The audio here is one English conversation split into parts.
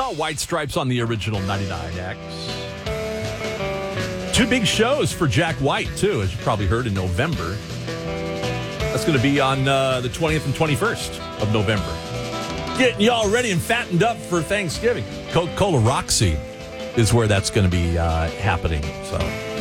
saw White Stripes on the original 99X. Two big shows for Jack White, too, as you probably heard in November. That's going to be on the 20th and 21st of November. Getting y'all ready and fattened up for Thanksgiving. Coca-Cola Roxy is where that's going to be happening. So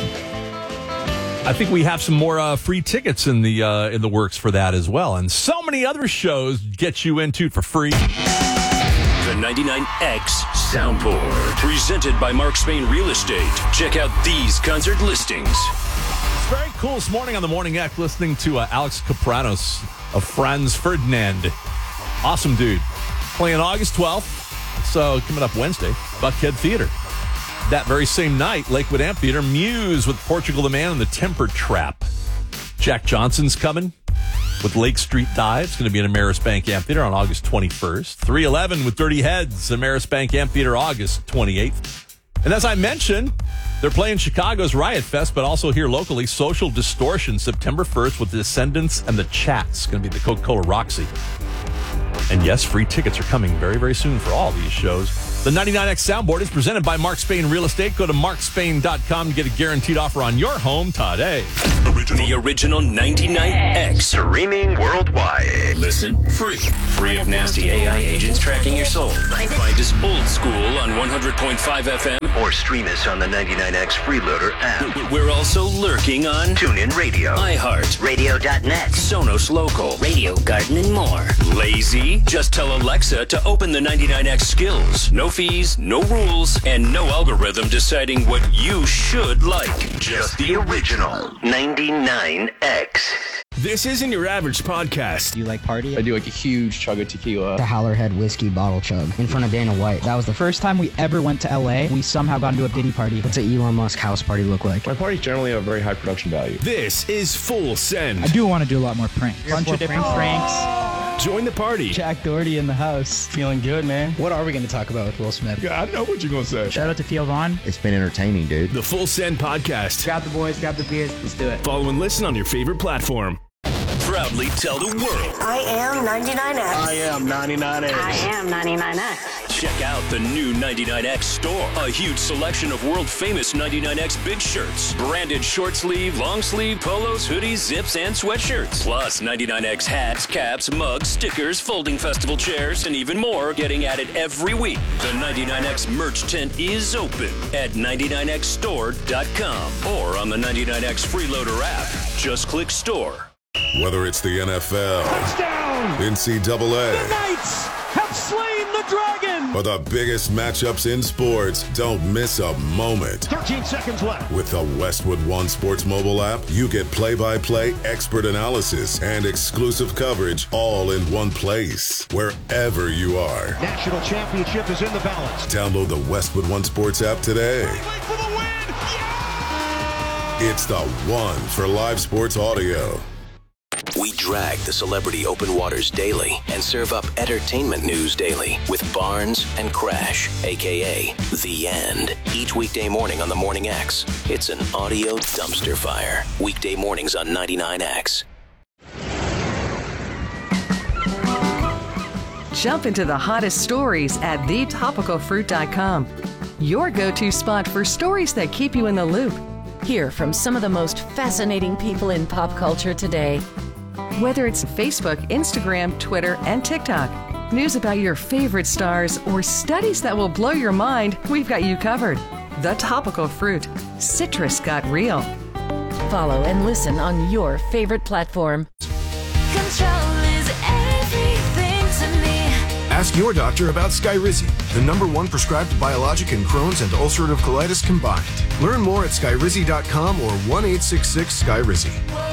I think we have some more free tickets in the works for that as well. And so many other shows get you into it for free. The 99X Soundboard, presented by Mark Spain Real Estate. Check out these concert listings. It's very cool this morning on the Morning X, listening to Alex Kapranos of Franz Ferdinand. Awesome dude. Playing August 12th, so coming up Wednesday, Buckhead Theater. That very same night, Lakewood Amphitheater, Muse with Portugal the Man and the Temper Trap. Jack Johnson's coming with Lake Street Dive. It's going to be in Ameris Bank Amphitheater on August 21st. 311 with Dirty Heads, Ameris Bank Amphitheater, August 28th. And as I mentioned, they're playing Chicago's Riot Fest, but also here locally, Social Distortion, September 1st with the Descendants and the Chats. It's going to be the Coca-Cola Roxy. And yes, free tickets are coming very, very soon for all these shows. The 99X Soundboard is presented by Mark Spain Real Estate. Go to markspain.com to get a guaranteed offer on your home today. The original 99X. Streaming worldwide. Listen free. Free of nasty AI agents tracking your soul. Find us old school on 100.5 FM. Or stream us on the 99X Freeloader app. We're also lurking on TuneIn Radio, iHeart, Radio.net, Sonos Local, Radio Garden, and more. Lazy? Just tell Alexa to open the 99X skills. No fees, no rules, and no algorithm deciding what you should like. Just the original 99X. This isn't your average podcast. Do you like party? I do like a huge chug of tequila. The Howlerhead whiskey bottle chug in front of Dana White. That was the first time we ever went to LA. We somehow got into a Diddy party. What's an Elon Musk house party look like? My parties generally have very high production value. This is Full Send. I do want to do a lot more pranks. Bunch of different pranks. Join the party. Jack Doherty in the house. Feeling good, man. What are we going to talk about with Will Smith? Yeah, I know what you're going to say. Shout out to Theo Vaughn. It's been entertaining, dude. The Full Send podcast. Grab the boys, grab the beers. Let's do it. Follow and listen on your favorite platform. Proudly tell the world. I am 99X. I am 99X. I am 99X. Check out the new 99X store. A huge selection of world-famous 99X big shirts. Branded short sleeve, long sleeve, polos, hoodies, zips, and sweatshirts. Plus 99X hats, caps, mugs, stickers, folding festival chairs, and even more getting added every week. The 99X merch tent is open at 99xstore.com or on the 99X Freeloader app. Just click store. Whether it's the NFL, Touchdown! NCAA, The Knights have slain the dragon! or the biggest matchups in sports, don't miss a moment. 13 seconds left. With the Westwood One Sports mobile app, you get play-by-play expert analysis and exclusive coverage all in one place, wherever you are. National championship is in the balance. Download the Westwood One Sports app today. For the win! Yeah! It's the one for live sports audio. We drag the celebrity open waters daily and serve up entertainment news daily with Barnes and Crash, a.k.a. The End. Each weekday morning on the Morning X, it's an audio dumpster fire. Weekday mornings on 99X. Jump into the hottest stories at thetopicalfruit.com. Your go-to spot for stories that keep you in the loop. Hear from some of the most fascinating people in pop culture today. Whether it's Facebook, Instagram, Twitter, and TikTok, news about your favorite stars, or studies that will blow your mind, we've got you covered. The Topical Fruit. Citrus got real. Follow and listen on your favorite platform. Control is everything to me. Ask your doctor about Skyrizi, the #1 prescribed biologic in Crohn's and ulcerative colitis combined. Learn more at skyrizi.com or 1-866-SKYRIZI.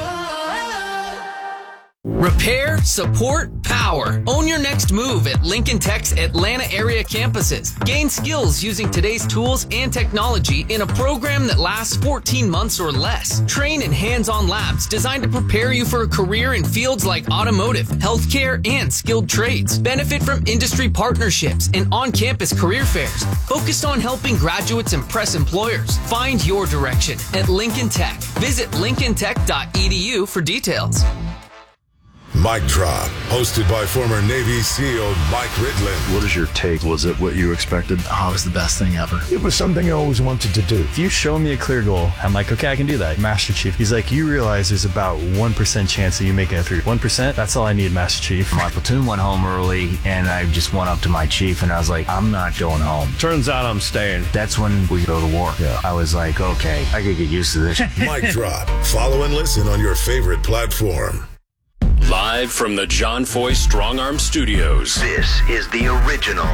Repair, support, power. Own your next move at Lincoln Tech's Atlanta area campuses. Gain skills using today's tools and technology in a program that lasts 14 months or less. Train in hands-on labs designed to prepare you for a career in fields like automotive, healthcare, and skilled trades. Benefit from industry partnerships and on-campus career fairs focused on helping graduates impress employers. Find your direction at Lincoln Tech. Visit lincolntech.edu for details. Mic Drop, hosted by former Navy SEAL Mike Ridland. What is your take? Was it what you expected? Oh, it was the best thing ever. It was something I always wanted to do. If you show me a clear goal, I'm like, okay, I can do that. Master Chief, he's like, you realize there's about 1% chance of you making it through. 1%? That's all I need, Master Chief. My platoon went home early, and I just went up to my chief, and I was like, I'm not going home. Turns out I'm staying. That's when we go to war. Yeah. I was like, okay, I could get used to this. Mic Drop. Follow and listen on your favorite platform. Live from the John Foy Strong Arm Studios. This is the original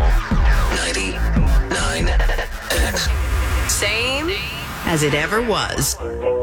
99X. Same as it ever was.